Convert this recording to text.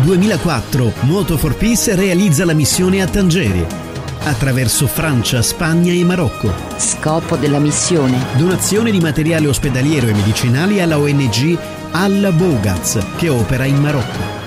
2004 Moto for Peace realizza la missione a Tangeri, attraverso Francia, Spagna e Marocco. Scopo della missione: donazione di materiale ospedaliero e medicinali alla ONG Al Bougaz, che opera in Marocco.